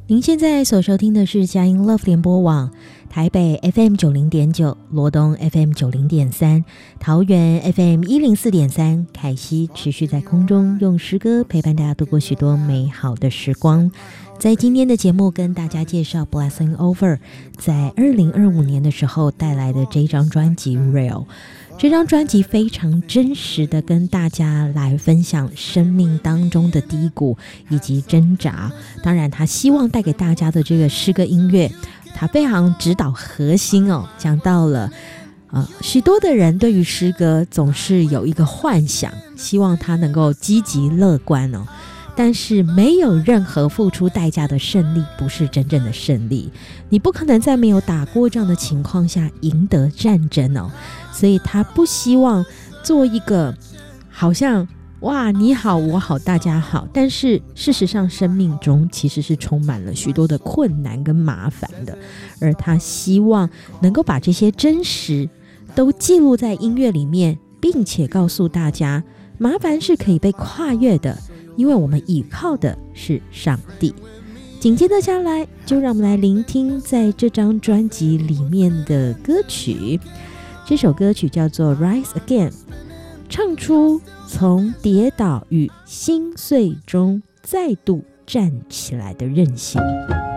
您现在所收听的是佳音 Love 联播网，台北 FM90.9， 罗东 FM90.3， 桃园 FM104.3， 凯西持续在空中用诗歌陪伴大家度过许多美好的时光。在今天的节目跟大家介绍 Blessing Over 在2025年的时候带来的这张专辑 Real。这张专辑非常真实的跟大家来分享生命当中的低谷以及挣扎，当然他希望带给大家的这个诗歌音乐，他非常指导核心哦，讲到了许多的人对于诗歌总是有一个幻想，希望他能够积极乐观哦，但是没有任何付出代价的胜利不是真正的胜利，你不可能在没有打过仗的情况下赢得战争哦，所以他不希望做一个好像哇你好我好大家好，但是事实上生命中其实是充满了许多的困难跟麻烦的，而他希望能够把这些真实都记录在音乐里面，并且告诉大家麻烦是可以被跨越的，因为我们依靠的是上帝。紧接着下来就让我们来聆听在这张专辑里面的歌曲，这首歌曲叫做 Rise Again， 唱出从跌倒与心碎中再度站起来的韧性。